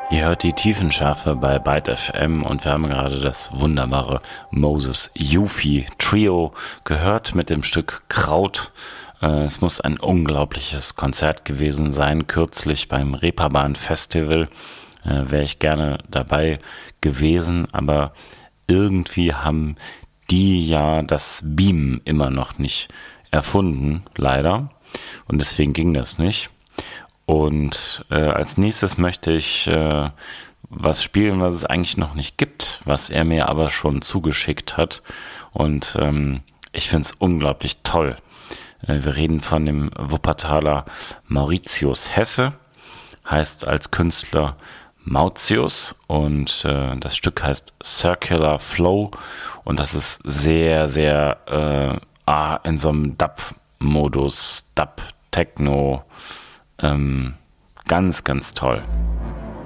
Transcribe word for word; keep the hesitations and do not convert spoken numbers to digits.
Ihr hört die Tiefenschärfe bei Byte F M und wir haben gerade das wunderbare Moses Yufi Trio gehört mit dem Stück Kraut. Äh, es muss ein unglaubliches Konzert gewesen sein, kürzlich beim Reeperbahn Festival. Äh, wäre ich gerne dabei gewesen, aber irgendwie haben die ja das Beamen immer noch nicht erfunden, leider. Und deswegen ging das nicht. Und äh, als nächstes möchte ich äh, was spielen, was es eigentlich noch nicht gibt, was er mir aber schon zugeschickt hat. Und ähm, ich finde es unglaublich toll. Äh, wir reden von dem Wuppertaler Mauritius Hesse, heißt als Künstler Mautius und äh, das Stück heißt Circular Flow und das ist sehr, sehr äh, ah, in so einem Dub-Modus, Dub-Techno, Ähm, ganz, ganz toll.